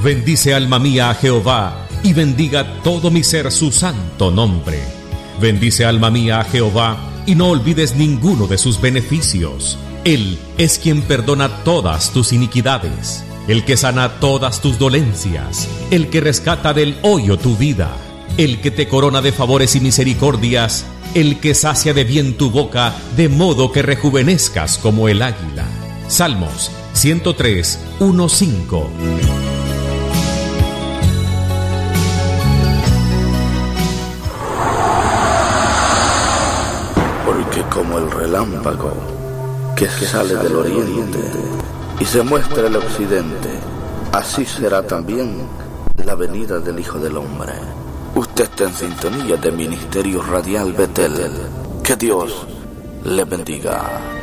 Bendice alma mía a Jehová, y bendiga todo mi ser su santo nombre. Bendice alma mía a Jehová, y no olvides ninguno de sus beneficios. Él es quien perdona todas tus iniquidades, el que sana todas tus dolencias, el que rescata del hoyo tu vida, el que te corona de favores y misericordias, el que sacia de bien tu boca, de modo que rejuvenezcas como el águila. Salmos 103, 1-5. Porque como el relámpago que sale del oriente y se muestra el occidente, así será también la venida del Hijo del Hombre. Usted está en sintonía de Ministerio Radial Betel. Que Dios le bendiga.